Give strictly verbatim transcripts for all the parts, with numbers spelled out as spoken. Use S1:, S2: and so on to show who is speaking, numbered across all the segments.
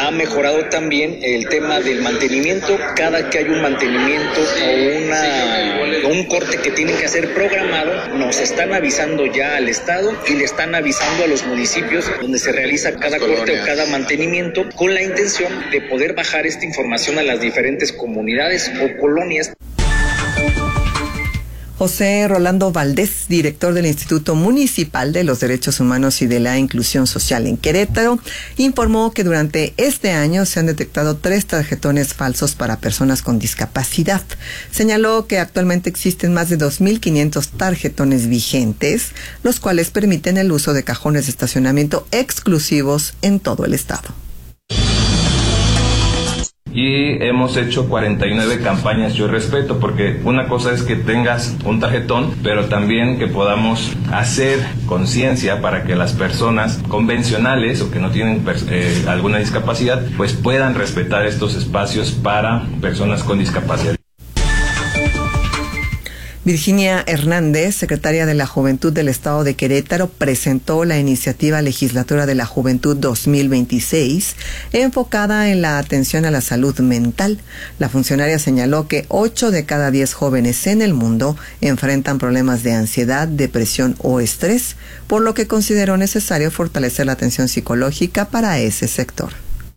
S1: ha mejorado también el tema del mantenimiento. Cada que hay un mantenimiento o una, un corte que tienen que hacer programado, nos están avisando ya al Estado y le están avisando a los municipios donde se realiza cada corte o cada mantenimiento, con la intención de poder bajar esta información a las diferentes comunidades o colonias.
S2: José Rolando Valdés, director del Instituto Municipal de los Derechos Humanos y de la Inclusión Social en Querétaro, informó que durante este año se han detectado tres tarjetones falsos para personas con discapacidad. Señaló que actualmente existen más de dos mil quinientos tarjetones vigentes, los cuales permiten el uso de cajones de estacionamiento exclusivos en todo el estado.
S3: Y hemos hecho cuarenta y nueve campañas Yo Respeto, porque una cosa es que tengas un tarjetón, pero también que podamos hacer conciencia para que las personas convencionales o que no tienen eh, alguna discapacidad, pues puedan respetar estos espacios para personas con discapacidad.
S2: Virginia Hernández, secretaria de la Juventud del Estado de Querétaro, presentó la iniciativa Legislatura de la Juventud dos mil veintiséis, enfocada en la atención a la salud mental. La funcionaria señaló que ocho de cada diez jóvenes en el mundo enfrentan problemas de ansiedad, depresión o estrés, por lo que consideró necesario fortalecer la atención psicológica para ese sector.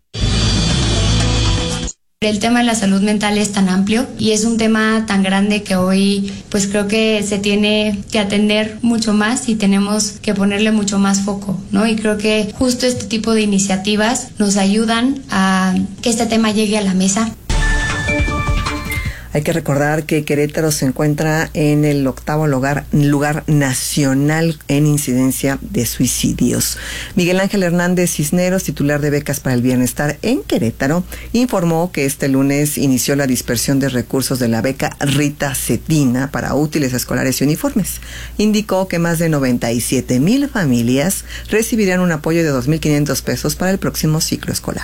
S4: El tema de la salud mental es tan amplio y es un tema tan grande que hoy pues creo que se tiene que atender mucho más y tenemos que ponerle mucho más foco, ¿no? Y creo que justo este tipo de iniciativas nos ayudan a que este tema llegue a la mesa.
S2: Hay que recordar que Querétaro se encuentra en el octavo lugar, lugar nacional en incidencia de suicidios. Miguel Ángel Hernández Cisneros, titular de Becas para el Bienestar en Querétaro, informó que este lunes inició la dispersión de recursos de la beca Rita Cetina para útiles escolares y uniformes. Indicó que más de noventa y siete mil familias recibirán un apoyo de dos mil quinientos pesos para el próximo ciclo escolar.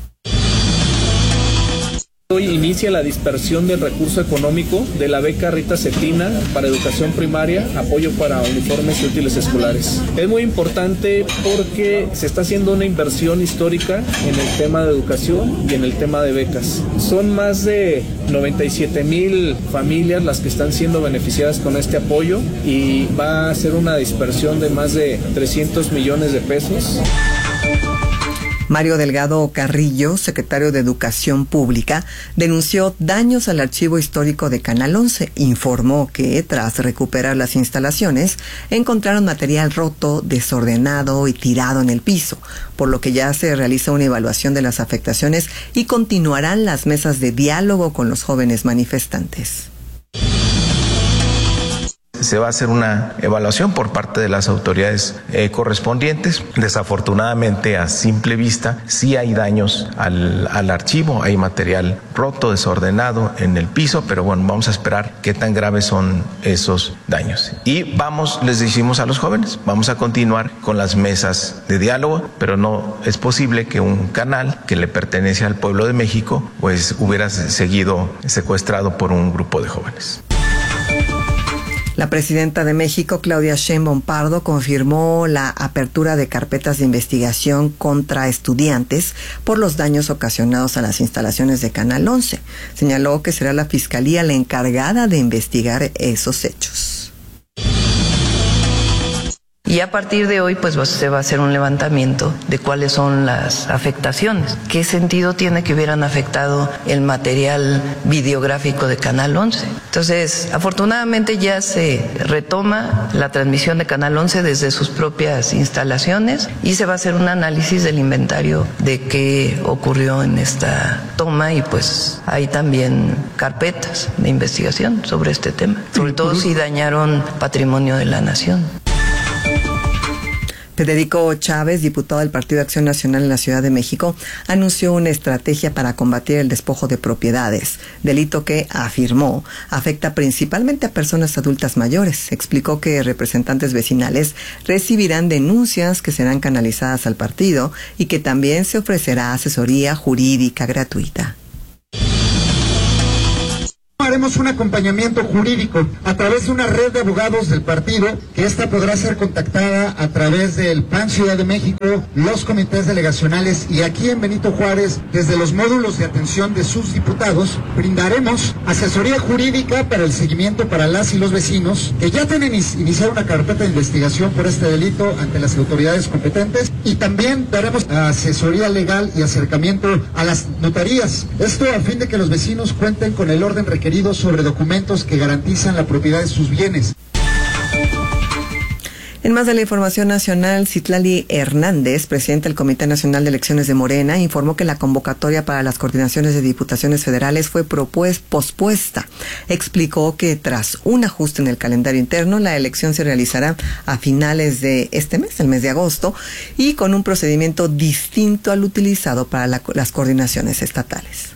S5: Hoy inicia la dispersión del recurso económico de la beca Rita Cetina para educación primaria, apoyo para uniformes y útiles escolares. Es muy importante porque se está haciendo una inversión histórica en el tema de educación y en el tema de becas. Son más de noventa y siete mil familias las que están siendo beneficiadas con este apoyo y va a ser una dispersión de más de trescientos millones de pesos.
S2: Mario Delgado Carrillo, secretario de Educación Pública, denunció daños al archivo histórico de Canal once. Informó que, tras recuperar las instalaciones, encontraron material roto, desordenado y tirado en el piso, por lo que ya se realiza una evaluación de las afectaciones y continuarán las mesas de diálogo con los jóvenes manifestantes.
S6: Se va a hacer una evaluación por parte de las autoridades eh, correspondientes. Desafortunadamente, a simple vista, sí hay daños al, al archivo, hay material roto, desordenado en el piso, pero bueno, vamos a esperar qué tan graves son esos daños. Y vamos, les decimos a los jóvenes, vamos a continuar con las mesas de diálogo, pero no es posible que un canal que le pertenece al pueblo de México, pues hubiera seguido secuestrado por un grupo de jóvenes.
S2: La presidenta de México, Claudia Sheinbaum Pardo, confirmó la apertura de carpetas de investigación contra estudiantes por los daños ocasionados a las instalaciones de Canal once. Señaló que será la Fiscalía la encargada de investigar esos hechos.
S7: Y a partir de hoy, pues se va a hacer un levantamiento de cuáles son las afectaciones. ¿Qué sentido tiene que hubieran afectado el material videográfico de Canal once? Entonces, afortunadamente ya se retoma la transmisión de Canal once desde sus propias instalaciones y se va a hacer un análisis del inventario de qué ocurrió en esta toma y pues hay también carpetas de investigación sobre este tema, sobre todo si dañaron patrimonio de la nación.
S2: Federico Chávez, diputado del Partido de Acción Nacional en la Ciudad de México, anunció una estrategia para combatir el despojo de propiedades, delito que, afirmó, afecta principalmente a personas adultas mayores. Explicó que representantes vecinales recibirán denuncias que serán canalizadas al partido y que también se ofrecerá asesoría jurídica gratuita.
S8: Haremos un acompañamiento jurídico a través de una red de abogados del partido, que esta podrá ser contactada a través del P A N Ciudad de México, los comités delegacionales y aquí en Benito Juárez, desde los módulos de atención de sus diputados, brindaremos asesoría jurídica para el seguimiento para las y los vecinos que ya tienen iniciar una carpeta de investigación por este delito ante las autoridades competentes, y también daremos asesoría legal y acercamiento a las notarías. Esto a fin de que los vecinos cuenten con el orden requerido sobre documentos que garantizan la propiedad de sus bienes.
S2: En más de la información nacional, Citlali Hernández, presidenta del Comité Nacional de Elecciones de Morena, informó que la convocatoria para las coordinaciones de diputaciones federales fue propues, pospuesta. Explicó que tras un ajuste en el calendario interno, la elección se realizará a finales de este mes, el mes de agosto, y con un procedimiento distinto al utilizado para la, las coordinaciones estatales.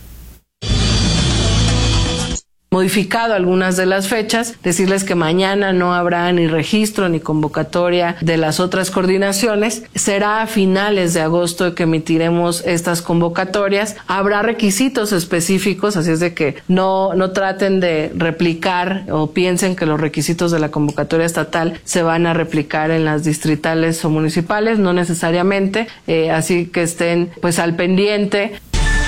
S9: Modificado algunas de las fechas, decirles que mañana no habrá ni registro ni convocatoria de las otras coordinaciones, será a finales de agosto que emitiremos estas convocatorias, habrá requisitos específicos, así es de que no, no traten de replicar o piensen que los requisitos de la convocatoria estatal se van a replicar en las distritales o municipales, no necesariamente, eh, así que estén pues al pendiente.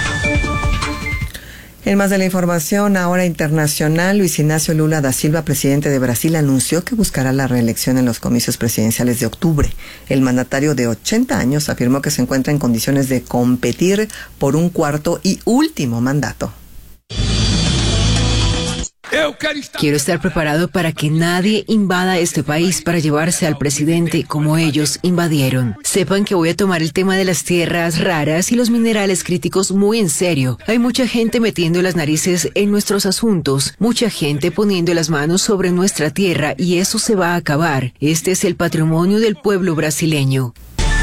S2: En más de la información, ahora internacional, Luis Ignacio Lula da Silva, presidente de Brasil, anunció que buscará la reelección en los comicios presidenciales de octubre. El mandatario de ochenta años afirmó que se encuentra en condiciones de competir por un cuarto y último mandato.
S10: Quiero estar preparado para que nadie invada este país para llevarse al presidente como ellos invadieron. Sepan que voy a tomar el tema de las tierras raras y los minerales críticos muy en serio. Hay mucha gente metiendo las narices en nuestros asuntos, mucha gente poniendo las manos sobre nuestra tierra y eso se va a acabar. Este es el patrimonio del pueblo brasileño.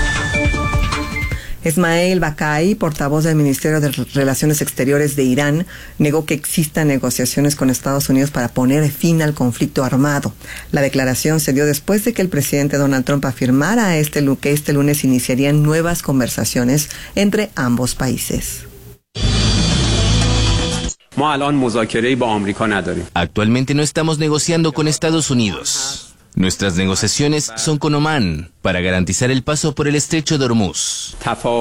S2: Esmael Bakai, portavoz del Ministerio de Relaciones Exteriores de Irán, negó que existan negociaciones con Estados Unidos para poner fin al conflicto armado. La declaración se dio después de que el presidente Donald Trump afirmara este, que este lunes iniciarían nuevas conversaciones entre ambos países.
S11: Actualmente no estamos negociando con Estados Unidos. Nuestras negociaciones son con Omán para garantizar el paso por el estrecho de Hormuz.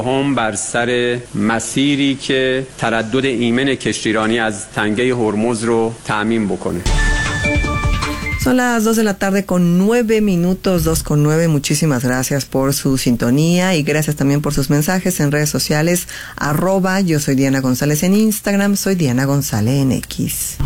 S2: Son las dos de la tarde con nueve minutos, dos con nueve. Muchísimas gracias por su sintonía y gracias también por sus mensajes en redes sociales. Arroba, yo soy Diana González en Instagram, soy Diana González en X.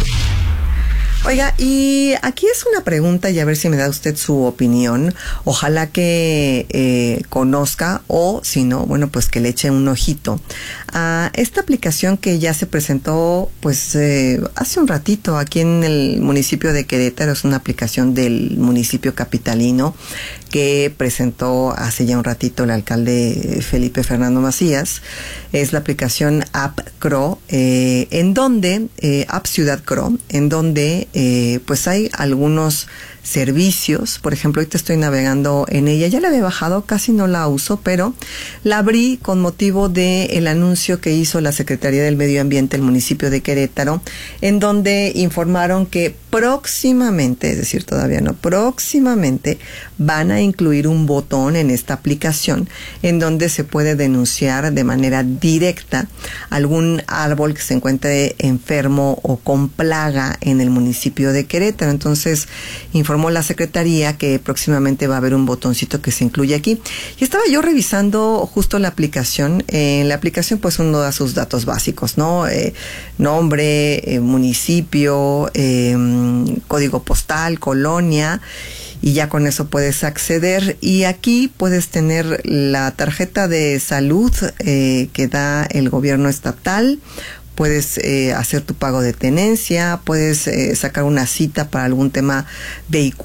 S2: Oiga, y aquí es una pregunta y a ver si me da usted su opinión. Ojalá que eh, conozca o si no, bueno, pues que le eche un ojito a esta aplicación que ya se presentó pues eh, hace un ratito aquí en el municipio de Querétaro. Es una aplicación del municipio capitalino que presentó hace ya un ratito el alcalde Felipe Fernando Macías. Es la aplicación App Cro, eh, en donde, eh, App Ciudad Cro, en donde eh, pues hay algunos servicios. Por ejemplo, ahorita estoy navegando en ella, ya la había bajado, casi no la uso, pero la abrí con motivo de el anuncio que hizo la Secretaría del Medio Ambiente del municipio de Querétaro, en donde informaron que próximamente, es decir, todavía no, próximamente van a incluir un botón en esta aplicación en donde se puede denunciar de manera directa algún árbol que se encuentre enfermo o con plaga en el municipio de Querétaro. Entonces, informó la Secretaría que próximamente va a haber un botoncito que se incluye aquí. Y estaba yo revisando justo la aplicación. En la aplicación pues uno da sus datos básicos, ¿no? Eh, nombre, eh, municipio, eh, código postal, colonia, y ya con eso puedes acceder. Y aquí puedes tener la tarjeta de salud eh, que da el gobierno estatal. Puedes eh, hacer tu pago de tenencia, puedes eh, sacar una cita para algún tema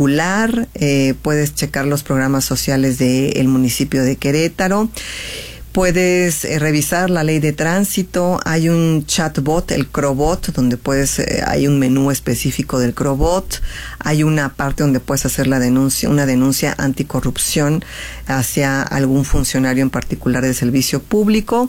S2: vehicular, eh, puedes checar los programas sociales del municipio de Querétaro. Puedes eh, revisar la ley de tránsito. Hay un chatbot, el Crobot, donde puedes, eh, hay un menú específico del Crobot. Hay una parte donde puedes hacer la denuncia, una denuncia anticorrupción hacia algún funcionario en particular del servicio público.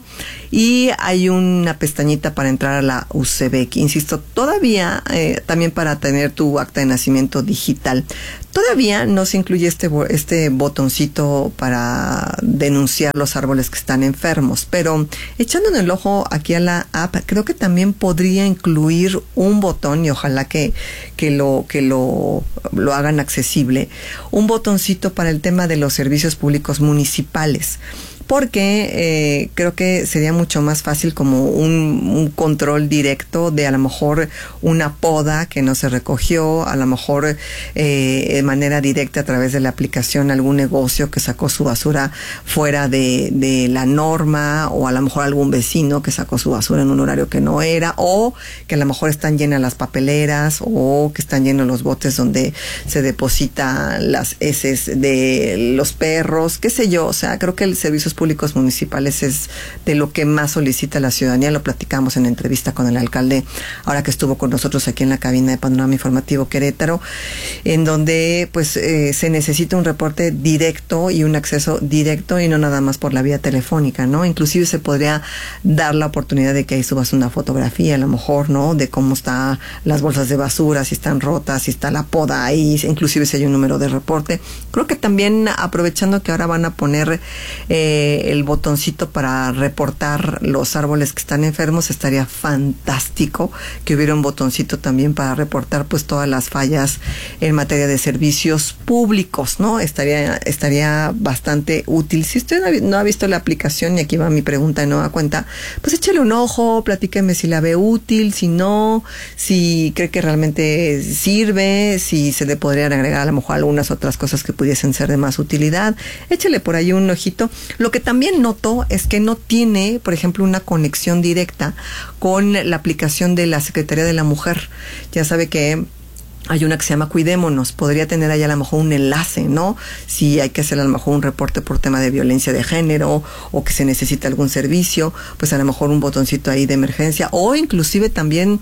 S2: Y hay una pestañita para entrar a la U C B E C. Insisto, todavía, eh, también para tener tu acta de nacimiento digital. Todavía no se incluye este, este botoncito para denunciar los árboles que están enfermos, pero echándole el ojo aquí a la app, creo que también podría incluir un botón, y ojalá que, que, lo, que lo, lo hagan accesible, un botoncito para el tema de los servicios públicos municipales. Porque eh, creo que sería mucho más fácil como un, un control directo de a lo mejor una poda que no se recogió, a lo mejor eh, de manera directa a través de la aplicación algún negocio que sacó su basura fuera de, de la norma, o a lo mejor algún vecino que sacó su basura en un horario que no era, o que a lo mejor están llenas las papeleras, o que están llenos los botes donde se depositan las heces de los perros, qué sé yo. O sea, creo que el servicios públicos municipales es de lo que más solicita la ciudadanía. Lo platicamos en la entrevista con el alcalde ahora que estuvo con nosotros aquí en la cabina de Panorama Informativo Querétaro, en donde pues eh, se necesita un reporte directo y un acceso directo, y no nada más por la vía telefónica, ¿no? Inclusive se podría dar la oportunidad de que ahí subas una fotografía, a lo mejor, ¿no? De cómo están las bolsas de basura, si están rotas, si está la poda ahí, inclusive si hay un número de reporte. Creo que también, aprovechando que ahora van a poner eh, el botoncito para reportar los árboles que están enfermos, estaría fantástico que hubiera un botoncito también para reportar pues todas las fallas en materia de servicios públicos, ¿no? Estaría estaría bastante útil. Si usted no ha visto la aplicación, y aquí va mi pregunta de nueva cuenta, pues échale un ojo, platíqueme si la ve útil, si no, si cree que realmente sirve, si se le podrían agregar a lo mejor algunas otras cosas que pudiesen ser de más utilidad. Échale por ahí un ojito. Lo que también noto es que no tiene, por ejemplo, una conexión directa con la aplicación de la Secretaría de la Mujer. Ya sabe que hay una que se llama Cuidémonos, podría tener ahí a lo mejor un enlace, ¿no? Si hay que hacer a lo mejor un reporte por tema de violencia de género, o que se necesita algún servicio, pues a lo mejor un botoncito ahí de emergencia, o inclusive también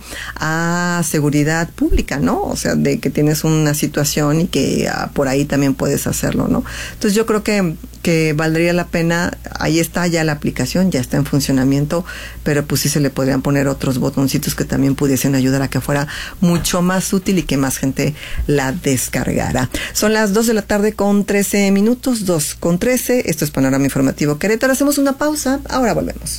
S2: a seguridad pública, ¿no? O sea, de que tienes una situación y que ah, por ahí también puedes hacerlo, ¿no? Entonces yo creo que que valdría la pena. Ahí está ya la aplicación, ya está en funcionamiento, pero pues sí se le podrían poner otros botoncitos que también pudiesen ayudar a que fuera mucho más útil y que más gente la descargara. Son las dos de la tarde con trece minutos, dos con trece. Esto es Panorama Informativo Querétaro. Hacemos una pausa, ahora volvemos.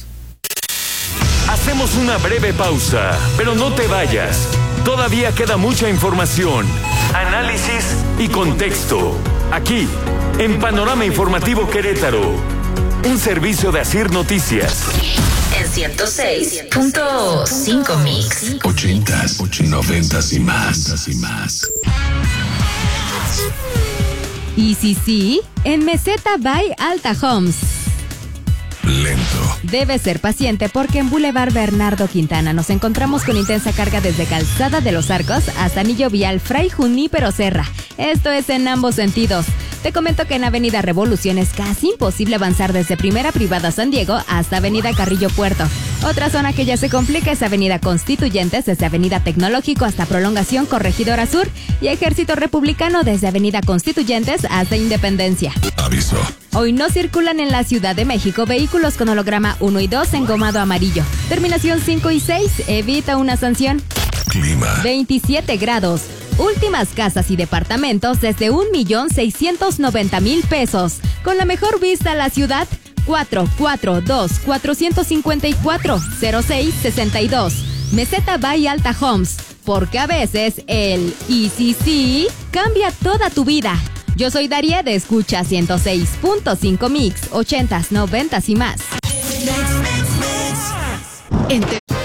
S12: Hacemos una breve pausa, pero no te vayas. Todavía queda mucha información, análisis y contexto. Aquí, en Panorama Informativo Querétaro, un servicio de Asir Noticias.
S13: En ciento seis punto cinco Mix.
S14: Ochentas, noventas y más. Y más.
S15: Y sí, sí, en Meseta by Alta Homes.
S14: Lento.
S15: Debe ser paciente porque en Boulevard Bernardo Quintana nos encontramos con intensa carga desde Calzada de los Arcos hasta Anillo Vial Fray Junípero Serra. Esto es en ambos sentidos. Te comento que en Avenida Revolución es casi imposible avanzar desde Primera Privada San Diego hasta Avenida Carrillo Puerto. Otra zona que ya se complica es Avenida Constituyentes desde Avenida Tecnológico hasta Prolongación Corregidora Sur y Ejército Republicano desde Avenida Constituyentes hasta Independencia.
S14: Aviso.
S15: Hoy no circulan en la Ciudad de México vehículos con holograma uno y dos engomado amarillo. Terminación cinco y seis, evita una sanción.
S14: Clima.
S15: veintisiete grados. Últimas casas y departamentos desde un millón seiscientos noventa mil pesos. Con la mejor vista a la ciudad, cuatro cuatro dos, cuatro cinco cuatro, cero seis seis dos. Meseta by Alta Homes. Porque a veces el y sí sí cambia toda tu vida. Yo soy Daría de Escucha ciento seis punto cinco Mix, ochentas, noventas y más.
S10: Entre